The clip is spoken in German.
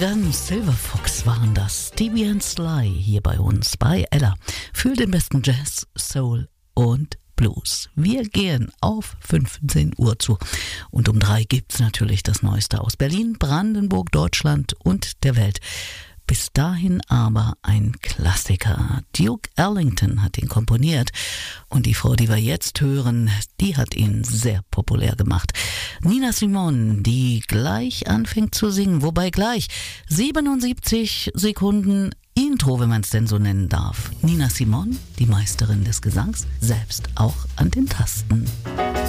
Gun, Silver Fox waren das. Stevie and Sly hier bei uns, bei Ella. Für den besten Jazz, Soul und Blues. Wir gehen auf 15 Uhr zu. Und um 3 gibt's natürlich das Neueste aus Berlin, Brandenburg, Deutschland und der Welt. Bis dahin aber ein Klassiker. Duke Ellington hat ihn komponiert und die Frau, die wir jetzt hören, die hat ihn sehr populär gemacht. Nina Simone, die gleich anfängt zu singen, wobei gleich 77 Sekunden Intro, wenn man es denn so nennen darf. Nina Simone, die Meisterin des Gesangs, selbst auch an den Tasten.